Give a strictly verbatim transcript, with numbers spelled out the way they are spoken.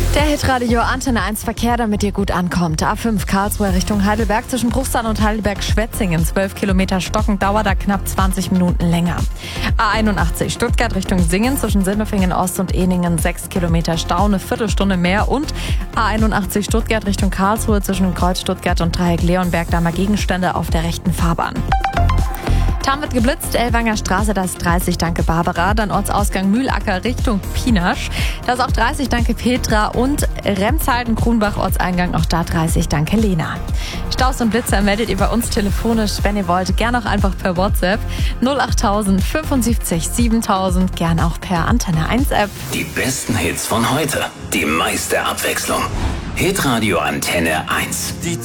Der Hitradio Antenne eins Verkehr, damit ihr gut ankommt. A fünf Karlsruhe Richtung Heidelberg zwischen Bruchsal und Heidelberg-Schwetzingen. zwölf Kilometer Stocken, dauert da knapp zwanzig Minuten länger. A einundachtzig Stuttgart Richtung Singen zwischen Sindelfingen Ost und Ehningen. sechs Kilometer Stau, eine Viertelstunde mehr. Und A einundachtzig Stuttgart Richtung Karlsruhe zwischen Kreuz Stuttgart und Dreieck Leonberg. Da mal Gegenstände auf der rechten Fahrbahn. Tam wird geblitzt, Ellwanger Straße, das ist dreißig, danke Barbara. Dann Ortsausgang Mühlacker Richtung Pienasch. Das ist auch dreißig, danke Petra. Und Remshalden, Grunbach, Ortseingang, auch da dreißig, danke Lena. Staus und Blitzer meldet ihr bei uns telefonisch, wenn ihr wollt. Gern auch einfach per WhatsApp. null achttausend fünfundsiebzig siebentausend, gern auch per Antenne eins App. Die besten Hits von heute. Die meiste Abwechslung. Hitradio Antenne eins. Die